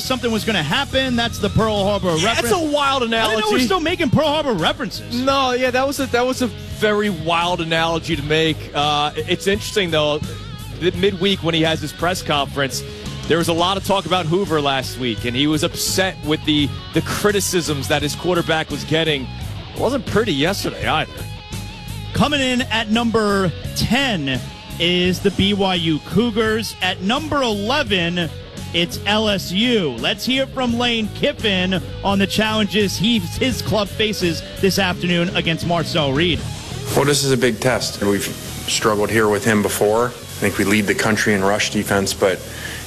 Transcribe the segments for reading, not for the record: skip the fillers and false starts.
something was going to happen. That's the Pearl Harbor reference. That's a wild analogy. I didn't know we're still making Pearl Harbor references. No, yeah, that was a very wild analogy to make. It's interesting, though, that midweek when he has his press conference, there was a lot of talk about Hoover last week, and he was upset with the criticisms that his quarterback was getting. It wasn't pretty yesterday either. Coming in at number 10 is the BYU Cougars. At number 11, it's LSU. Let's hear from Lane Kiffin on the challenges his club faces this afternoon against Marcel Reed. Well, this is a big test. We've struggled here with him before. I think we lead the country in rush defense, but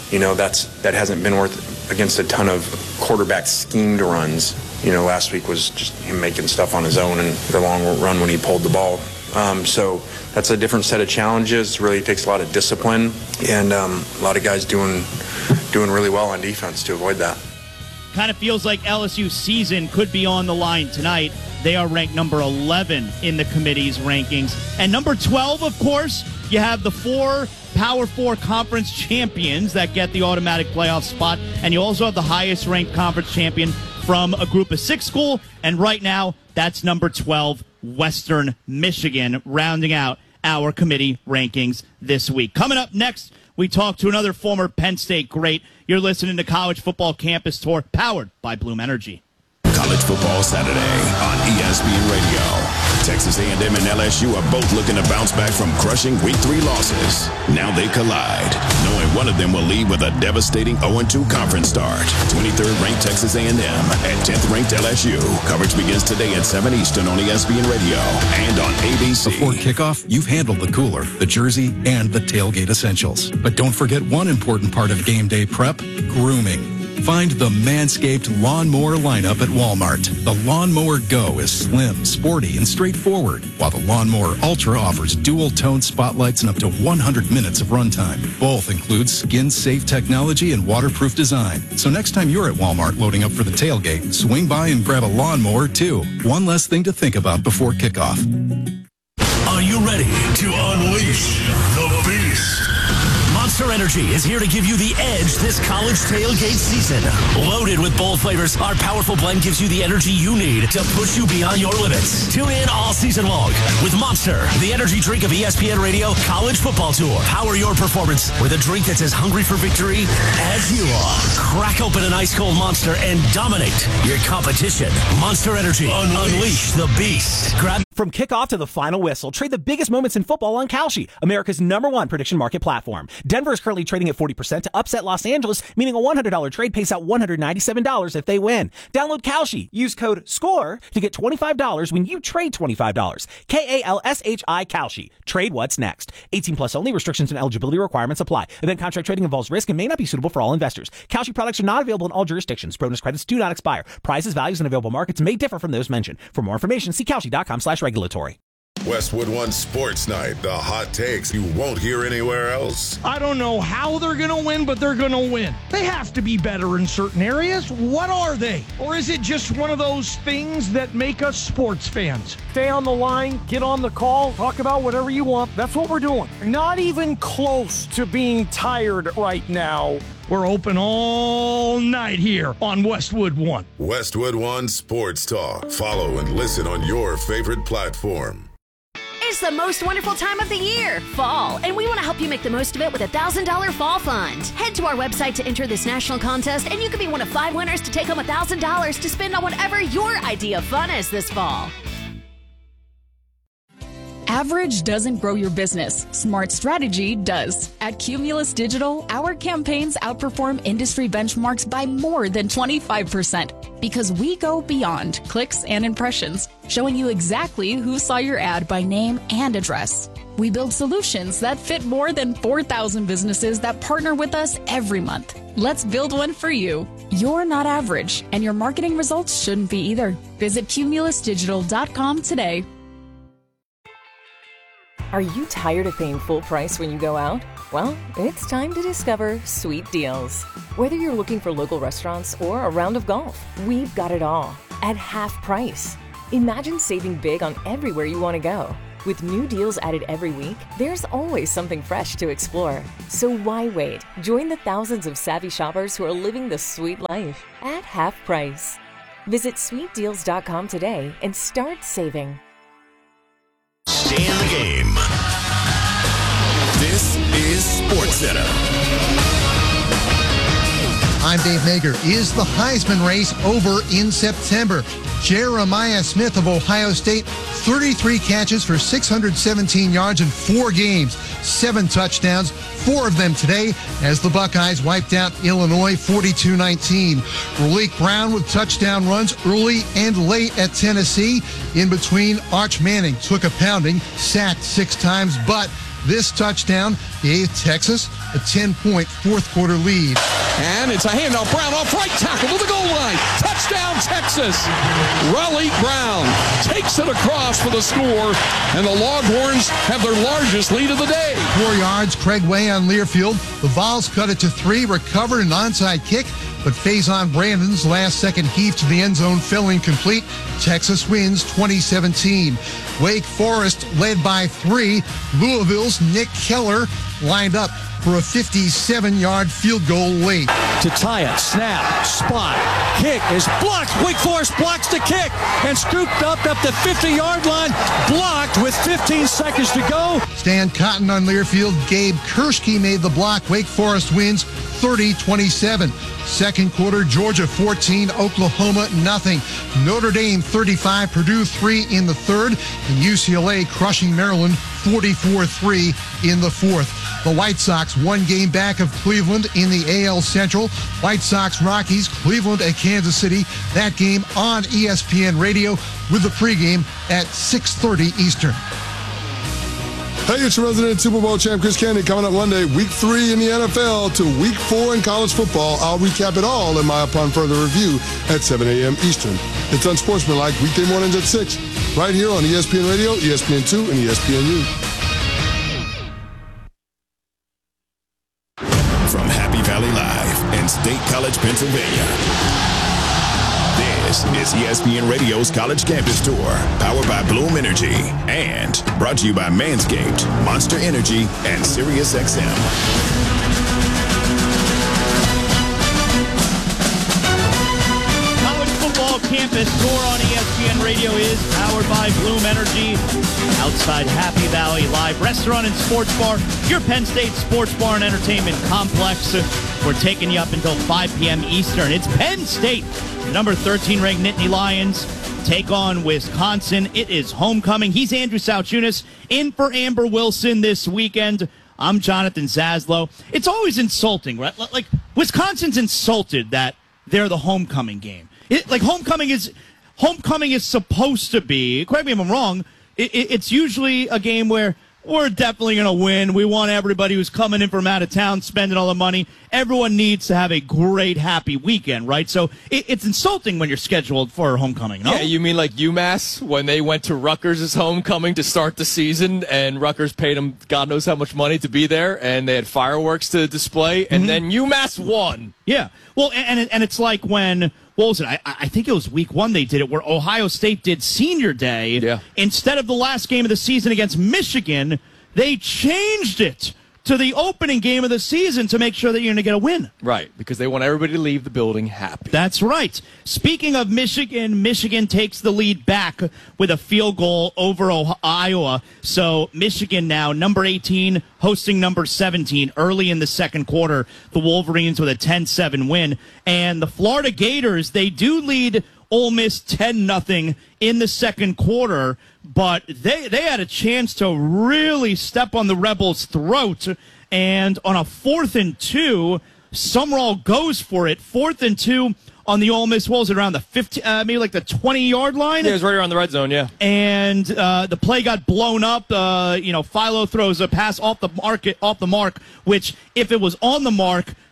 that hasn't been worth against a ton of quarterback schemed runs. Last week was just him making stuff on his own and the long run when he pulled the ball. So that's a different set of challenges. Really takes a lot of discipline and a lot of guys doing really well on defense to avoid that. Kind of feels like LSU's season could be on the line tonight. They are ranked number 11 in the committee's rankings. And number 12, of course, you have the 4 Power 4 conference champions that get the automatic playoff spot. And you also have the highest ranked conference champion from a group of 6 school. And right now, that's number 12, Western Michigan, rounding out our committee rankings this week. Coming up next, we talk to another former Penn State great. You're listening to College Football Campus Tour, powered by Bloom Energy. College Football Saturday on ESPN Radio. Texas A&M and LSU are both looking to bounce back from crushing Week 3 losses. Now they collide, knowing one of them will leave with a devastating 0-2 conference start. 23rd ranked Texas A&M and 10th ranked LSU. Coverage begins today at 7 Eastern on ESPN Radio and on ABC. Before kickoff, you've handled the cooler, the jersey, and the tailgate essentials. But don't forget one important part of game day prep: grooming. Find the Manscaped Lawnmower lineup at Walmart. The Lawnmower Go is slim, sporty, and straightforward, while the Lawnmower Ultra offers dual-tone spotlights and up to 100 minutes of runtime. Both include skin-safe technology and waterproof design. So next time you're at Walmart loading up for the tailgate, swing by and grab a lawnmower, too. One less thing to think about before kickoff. Are you ready to unleash the beast? Monster Energy is here to give you the edge this college tailgate season. Loaded with bold flavors, our powerful blend gives you the energy you need to push you beyond your limits. Tune in all season long with Monster, the energy drink of ESPN Radio College Football Tour. Power your performance with a drink that's as hungry for victory as you are. Crack open an ice-cold Monster and dominate your competition. Monster Energy. Unleash the beast. From kickoff to the final whistle, trade the biggest moments in football on Kalshi, America's #1 prediction market platform. Denver is currently trading at 40% to upset Los Angeles, meaning a $100 trade pays out $197 if they win. Download Kalshi. Use code SCORE to get $25 when you trade $25. KALSHI Kalshi. Trade what's next. 18 plus only. Restrictions and eligibility requirements apply. Event contract trading involves risk and may not be suitable for all investors. Kalshi products are not available in all jurisdictions. Bonus credits do not expire. Prices, values, and available markets may differ from those mentioned. For more information, see Kalshi.com/regulatory. Westwood One Sports Night, the hot takes you won't hear anywhere else. I don't know how they're going to win, but they're going to win. They have to be better in certain areas. What are they? Or is it just one of those things that make us sports fans? Stay on the line, get on the call, talk about whatever you want. That's what we're doing. Not even close to being tired right now. We're open all night here on Westwood One. Westwood One Sports Talk. Follow and listen on your favorite platform. It's the most wonderful time of the year, fall, and we want to help you make the most of it with a $1,000 fall fund. Head to our website to enter this national contest, and you could be one of 5 winners to take home $1,000 to spend on whatever your idea of fun is this fall. Average doesn't grow your business. Smart strategy does. At Cumulus Digital, our campaigns outperform industry benchmarks by more than 25% because we go beyond clicks and impressions, showing you exactly who saw your ad by name and address. We build solutions that fit more than 4,000 businesses that partner with us every month. Let's build one for you. You're not average, and your marketing results shouldn't be either. Visit cumulusdigital.com today. Are you tired of paying full price when you go out? Well, it's time to discover Sweet Deals. Whether you're looking for local restaurants or a round of golf, we've got it all at half price. Imagine saving big on everywhere you want to go. With new deals added every week, there's always something fresh to explore. So why wait? Join the thousands of savvy shoppers who are living the sweet life at half price. Visit sweetdeals.com today and start saving. Stay in the game. This is SportsCenter. I'm Dave Mager. Is the Heisman race over in September? Jeremiah Smith of Ohio State, 33 catches for 617 yards in 4 games, 7 touchdowns, 4 of them today as the Buckeyes wiped out Illinois 42-19. Malik Brown with touchdown runs early and late at Tennessee. In between, Arch Manning took a pounding, sacked 6 times, but this touchdown gave Texas a 10-point fourth-quarter lead. And it's a handoff. Brown off right tackle to the goal line. Touchdown, Texas. Raleigh Brown takes it across for the score, and the Longhorns have their largest lead of the day. 4 yards, Craig Way on Learfield. The Vols cut it to 3, recovered an onside kick, but Faison Brandon's last-second heave to the end zone fell incomplete. Texas wins 2017. Wake Forest led by 3. Louisville's Nick Keller lined up for a 57-yard field goal late. To tie it, snap, spot, kick is blocked. Wake Forest blocks the kick and scooped up the 50-yard line, blocked with 15 seconds to go. Stan Cotton on Learfield. Gabe Kershke made the block. Wake Forest wins 30-27. Second quarter, Georgia 14, Oklahoma nothing. Notre Dame 35, Purdue 3 in the third, and UCLA crushing Maryland 44-3 in the fourth. The White Sox 1 game back of Cleveland in the AL Central. White Sox Rockies, Cleveland at Kansas City. That game on ESPN Radio with the pregame at 6:30 Eastern. Hey, it's your resident Super Bowl champ, Chris Candy, coming up Monday, week 3 in the NFL to week 4 in college football. I'll recap it all in my Upon Further Review at 7 a.m. Eastern. It's Unsportsmanlike, weekday mornings at 6, right here on ESPN Radio, ESPN2, and ESPNU. From Happy Valley Live in State College, Pennsylvania. This is ESPN Radio's College Campus Tour, powered by Bloom Energy, and brought to you by Manscaped, Monster Energy, and SiriusXM. College football campus tour on ESPN Radio is powered by Bloom Energy. Outside Happy Valley Live Restaurant and Sports Bar, your Penn State sports bar and entertainment complex. We're taking you up until 5 p.m. Eastern. It's Penn State. Number 13 ranked Nittany Lions take on Wisconsin. It is homecoming. He's Andrew Sauchunas in for Amber Wilson this weekend. I'm Jonathan Zaslow. It's always insulting, right? Like, Wisconsin's insulted that they're the homecoming game. Homecoming is supposed to be, correct me if I'm wrong, it's usually a game where we're definitely going to win. We want everybody who's coming in from out of town spending all the money. Everyone needs to have a great, happy weekend, right? So it's insulting when you're scheduled for homecoming, no? Yeah, you mean like UMass when they went to Rutgers' homecoming to start the season, and Rutgers paid them God knows how much money to be there, and they had fireworks to display, and then UMass won. Yeah. Well, and it's like when, what was it? I think it was week 1 they did it, where Ohio State did Senior Day. Yeah. Instead of the last game of the season against Michigan, they changed it to the opening game of the season to make sure that you're going to get a win. Right, because they want everybody to leave the building happy. That's right. Speaking of Michigan, Michigan takes the lead back with a field goal over Iowa. So Michigan now, number 18, hosting number 17 early in the second quarter. The Wolverines with a 10-7 win. And the Florida Gators, they do lead Ole Miss 10-0 in the second quarter, but they had a chance to really step on the Rebels' throat. And on a 4th and 2, Sumrall goes for it. 4th and 2 on the Ole Miss. What was it, around the 50, maybe like the 20-yard line? Yeah, it was right around the red zone, yeah. And the play got blown up. Philo throws a pass off the mark, which if it was on the mark,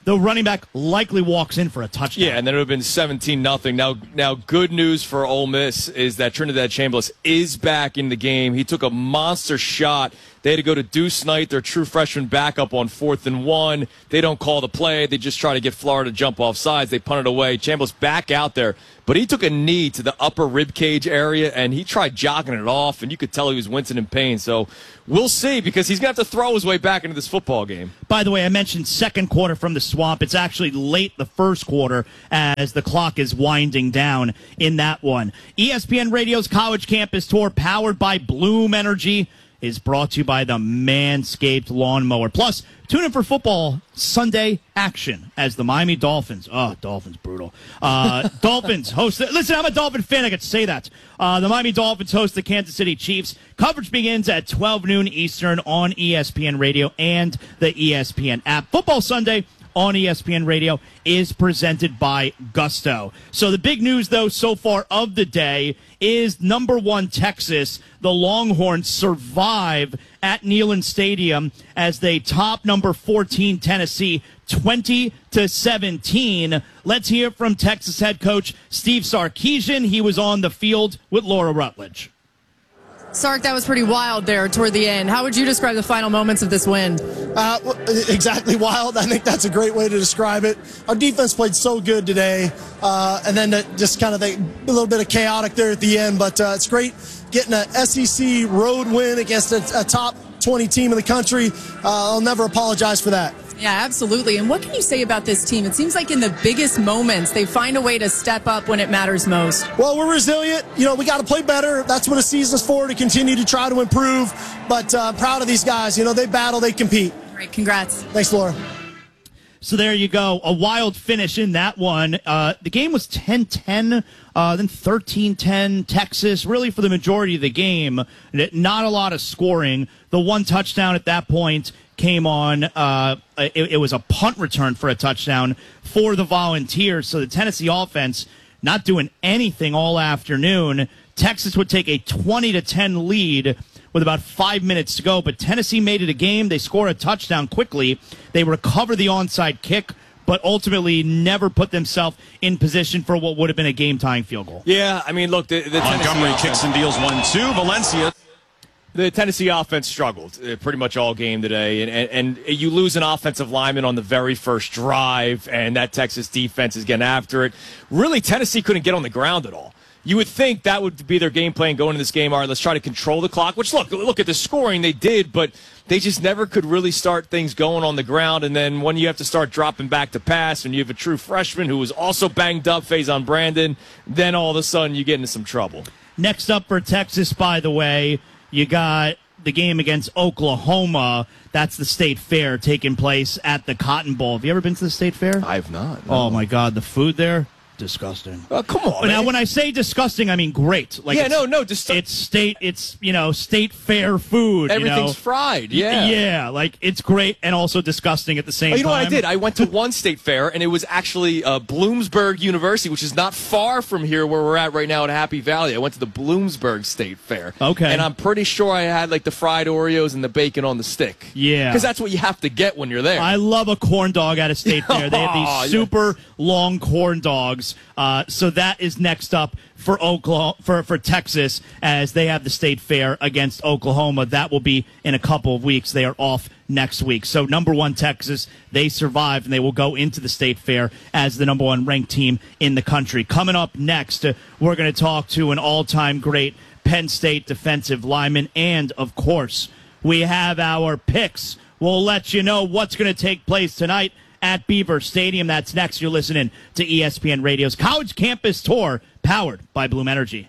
the running back likely walks in for a touchdown. Yeah, and then it would have been 17-0. Now, good news for Ole Miss is that Trinidad Chambliss is back in the game. He took a monster shot. They had to go to Deuce Knight, their true freshman backup, on 4th and 1. They don't call the play. They just try to get Florida to jump off sides. They punt it away. Chambliss back out there. But he took a knee to the upper rib cage area, and he tried jogging it off, and you could tell he was wincing in pain. So we'll see, because he's going to have to throw his way back into this football game. By the way, I mentioned second quarter from the Swamp. It's actually late the first quarter as the clock is winding down in that one. ESPN Radio's College Campus Tour, powered by Bloom Energy, is brought to you by the Manscaped Lawnmower. Plus, tune in for football Sunday action as the Miami Dolphins. Oh, Dolphins, brutal. Dolphins host. Listen, I'm a Dolphin fan. I get to say that. The Miami Dolphins host the Kansas City Chiefs. Coverage begins at 12 noon Eastern on ESPN Radio and the ESPN app. Football Sunday on ESPN Radio is presented by Gusto. So the big news, though, so far of the day is number 1 Texas. The Longhorns survive at Neyland Stadium as they top number 14 Tennessee 20-17. Let's hear from Texas head coach Steve Sarkisian. He was on the field with Laura Rutledge. Sark, that was pretty wild there toward the end. How would you describe the final moments of this win? Exactly wild. I think that's a great way to describe it. Our defense played so good today, and then just kind of a little bit of chaotic there at the end. But it's great getting an SEC road win against a top 20 team in the country. I'll never apologize for that. Yeah, absolutely. And what can you say about this team? It seems like in the biggest moments, they find a way to step up when it matters most. Well, we're resilient. You know, we got to play better. That's what a season's for, to continue to try to improve. But proud of these guys. You know, they battle, they compete. Great. Congrats. Thanks, Laura. So there you go. A wild finish in that one. The game was 10-10, then 13-10 Texas, really for the majority of the game. Not a lot of scoring. The one touchdown at that point came on. It was a punt return for a touchdown for the Volunteers. So the Tennessee offense not doing anything all afternoon. Texas would take a 20-10 lead with about 5 minutes to go, but Tennessee made it a game. They score a touchdown quickly. They recover the onside kick, but ultimately never put themselves in position for what would have been a game-tying field goal. Yeah, I mean, look, the Montgomery kicks and deals 1-2. Valencia. The Tennessee offense struggled pretty much all game today, and you lose an offensive lineman on the very first drive, and that Texas defense is getting after it. Really, Tennessee couldn't get on the ground at all. You would think that would be their game plan going into this game. All right, let's try to control the clock, which, look at the scoring they did, but they just never could really start things going on the ground. And then when you have to start dropping back to pass and you have a true freshman who was also banged up, Faison Brandon, then all of a sudden you get into some trouble. Next up for Texas, by the way, you got the game against Oklahoma. That's the State Fair taking place at the Cotton Bowl. Have you ever been to the State Fair? I have not. No. Oh, my God. The food there? Disgusting. Come on. Now, when I say disgusting, I mean great. Like, yeah, it's State Fair food. Everything's fried. Yeah. Yeah, like it's great and also disgusting at the same time. You know what I did? I went to one State Fair, and it was actually Bloomsburg University, which is not far from here where we're at right now at Happy Valley. I went to the Bloomsburg State Fair. Okay. And I'm pretty sure I had like the fried Oreos and the bacon on the stick. Yeah. Because that's what you have to get when you're there. I love a corn dog at a State Fair. They have these super long corn dogs. So that is next up for Oklahoma, for Texas, as they have the State Fair against Oklahoma. That will be in a couple of weeks. They are off next week. So number 1 Texas, they survived, and they will go into the State Fair as the number 1 ranked team in the country. Coming up next, we're going to talk to an all-time great Penn State defensive lineman, and of course, we have our picks. We'll let you know what's going to take place tonight at Beaver Stadium. That's next. You're listening to ESPN Radio's College Campus Tour, powered by Bloom Energy.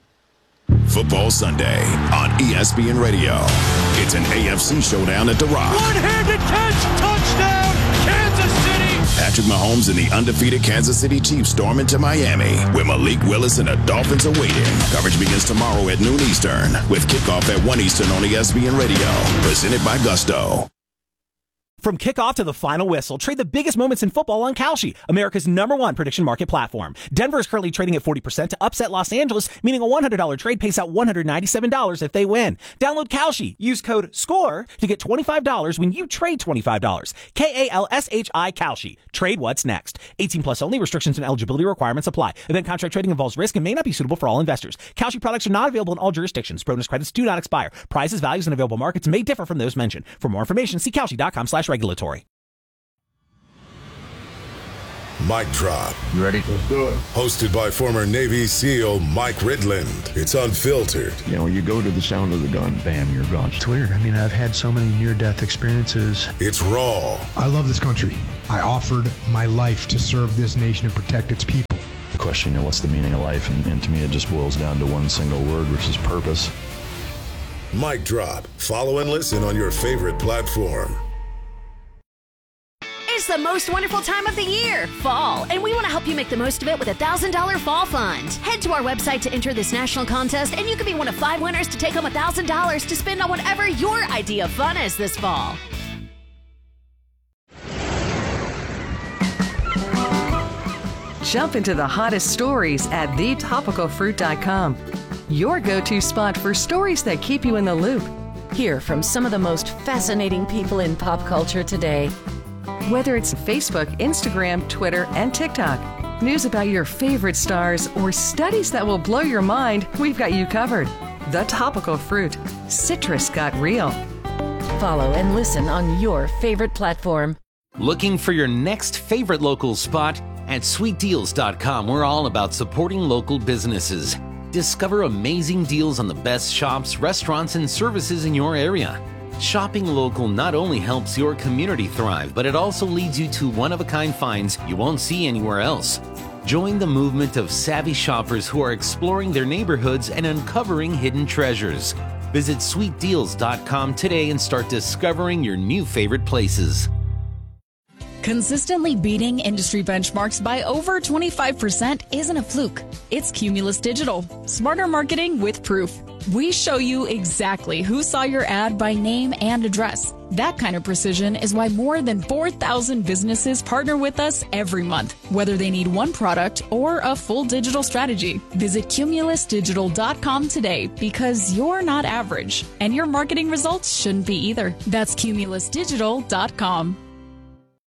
Football Sunday on ESPN Radio. It's an AFC showdown at The Rock. One-handed catch, touchdown, Kansas City! Patrick Mahomes and the undefeated Kansas City Chiefs storm into Miami, where Malik Willis and the Dolphins are waiting. Coverage begins tomorrow at noon Eastern, with kickoff at 1 Eastern on ESPN Radio. Presented by Gusto. From kickoff to the final whistle, trade the biggest moments in football on Kalshi, America's #1 prediction market platform. Denver is currently trading at 40% to upset Los Angeles, meaning a $100 trade pays out $197 if they win. Download Kalshi. Use code SCORE to get $25 when you trade $25. KALSHI Kalshi. Trade what's next. 18 plus only. Restrictions and eligibility requirements apply. Event contract trading involves risk and may not be suitable for all investors. Kalshi products are not available in all jurisdictions. Bonus credits do not expire. Prices, values, and available markets may differ from those mentioned. For more information, see Kalshi.com/regulatory. Mic Drop. You ready? Let's do it. Hosted by former Navy SEAL Mike Ridland. It's unfiltered. You know, you go to the sound of the gun, bam, you're gone. It's weird. I mean, I've had so many near-death experiences. It's raw. I love this country. I offered my life to serve this nation and protect its people. The question, you know, what's the meaning of life? And to me, it just boils down to one single word, which is purpose. Mic Drop. Follow and listen on your favorite platform. It's the most wonderful time of the year, fall, and we want to help you make the most of it with a $1,000 fall fund. Head to our website to enter this national contest, and you could be one of 5 winners to take home $1,000 to spend on whatever your idea of fun is this fall. Jump into the hottest stories at thetopicalfruit.com. Your go-to spot for stories that keep you in the loop. Hear from some of the most fascinating people in pop culture today. Whether it's Facebook, Instagram, Twitter, and TikTok, news about your favorite stars, or studies that will blow your mind, we've got you covered. The Topical Fruit. Citrus got real. Follow and listen on your favorite platform. Looking for your next favorite local spot? At sweetdeals.com, we're all about supporting local businesses. Discover amazing deals on the best shops, restaurants, and services in your area. Shopping local not only helps your community thrive, but it also leads you to one-of-a-kind finds you won't see anywhere else. Join the movement of savvy shoppers who are exploring their neighborhoods and uncovering hidden treasures. Visit sweetdeals.com today and start discovering your new favorite places. Consistently beating industry benchmarks by over 25% isn't a fluke. It's Cumulus Digital. Smarter marketing with proof. We show you exactly who saw your ad by name and address. That kind of precision is why more than 4,000 businesses partner with us every month, whether they need one product or a full digital strategy. Visit cumulusdigital.com today because you're not average, and your marketing results shouldn't be either. That's cumulusdigital.com.